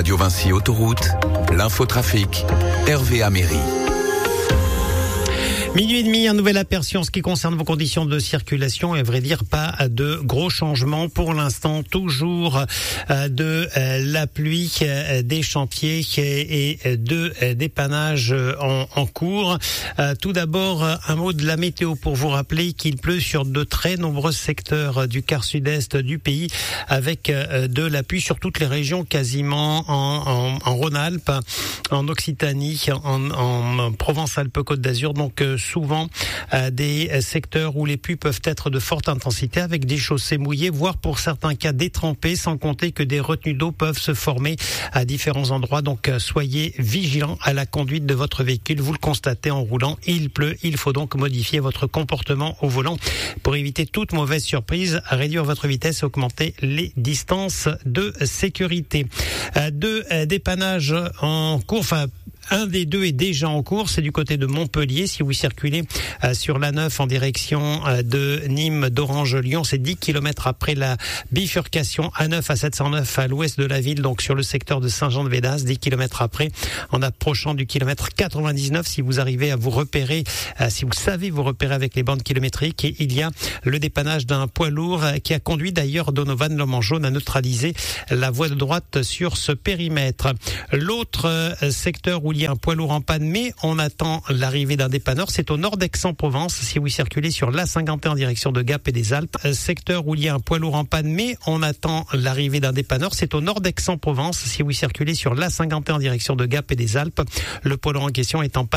Radio Vinci Autoroute, l'infotrafic, Hervé Améry. Minuit et demi, un nouvel aperçu en ce qui concerne vos conditions de circulation et à vrai dire pas de gros changements pour l'instant. Toujours de la pluie, des chantiers et de dépannage en cours. Tout d'abord, un mot de la météo pour vous rappeler qu'il pleut sur de très nombreux secteurs du quart sud-est du pays avec de la pluie sur toutes les régions quasiment en Rhône-Alpes, en Occitanie, en Provence-Alpes-Côte d'Azur. Donc souvent des secteurs où les pluies peuvent être de forte intensité avec des chaussées mouillées, voire pour certains cas détrempées, sans compter que des retenues d'eau peuvent se former à différents endroits. Donc soyez vigilants à la conduite de votre véhicule. Vous le constatez en roulant, il pleut, il faut donc modifier votre comportement au volant pour éviter toute mauvaise surprise, réduire votre vitesse et augmenter les distances de sécurité. Deux dépannages en cours, un des deux est déjà en cours, c'est du côté de Montpellier. Si vous circulez sur l'A9 en direction de Nîmes, d'Orange, Lyon, c'est 10 km après la bifurcation A9 à 709 à l'ouest de la ville, donc sur le secteur de Saint-Jean-de-Védas, 10 km après, en approchant du kilomètre 99. Si vous arrivez à vous repérer, si vous savez vous repérer avec les bandes kilométriques, et il y a le dépannage d'un poids lourd qui a conduit d'ailleurs Donovan l'homme en jaune à neutraliser la voie de droite sur ce périmètre. L'autre secteur où il y a un poids lourd en panne, mais on attend l'arrivée d'un dépanneur, c'est au nord d'Aix-en-Provence. Si vous circulez sur l'A51 en direction de Gap et des Alpes, secteur où il y a un poids lourd en panne, mais on attend l'arrivée d'un dépanneur, c'est au nord d'Aix-en-Provence. Si vous circulez sur l'A51 en direction de Gap et des Alpes, le poids lourd en question est en panne